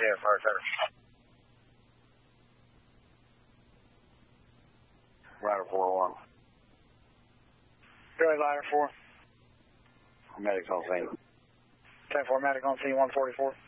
Yeah, firefighter. Rider 401. Go ahead, Rider 4. Medic's on scene. 10-4, medic on scene 144.